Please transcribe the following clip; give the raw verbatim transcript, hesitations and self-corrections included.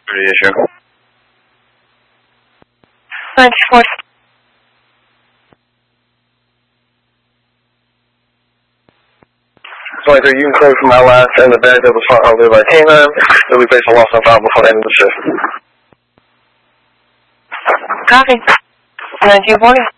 The issue. ninety-four. twenty-three, you can clear from my last and the bed that was fought over by canine. You'll be placed on loss on file before the end of the shift. Copy. nineteen forty.